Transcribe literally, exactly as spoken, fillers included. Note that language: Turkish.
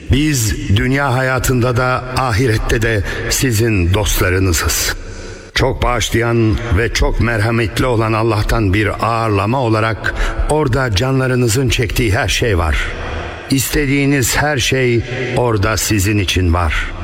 Biz dünya hayatında da ahirette de sizin dostlarınızız. Çok bağışlayan ve çok merhametli olan Allah'tan bir ağırlama olarak orada canlarınızın çektiği her şey var. İstediğiniz her şey orada sizin için var.